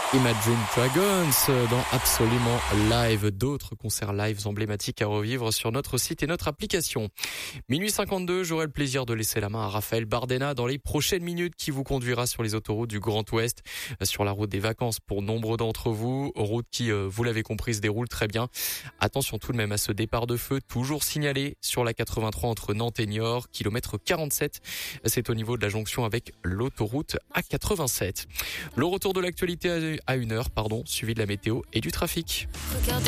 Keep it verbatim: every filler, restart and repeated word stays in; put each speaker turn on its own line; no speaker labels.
Imagine Dragons dans Absolument Live. D'autres concerts live emblématiques à revivre sur notre site et notre application. Minuit cinquante-deux, j'aurai le plaisir de laisser la main à Raphaël Bardena dans les prochaines minutes qui vous conduira sur les autoroutes du Grand Ouest, sur la route des vacances pour nombreux d'entre vous. Route qui, vous l'avez compris, se déroule très bien. Attention tout de même à ce départ de feu, toujours signalé sur la quatre-vingt-trois entre Nantes et Niort, kilomètre quarante-sept. C'est au niveau de la jonction avec l'autoroute A quatre-vingt-sept. Le retour de l'actualité à une heure, pardon, suivi de la météo et du trafic. Regardez.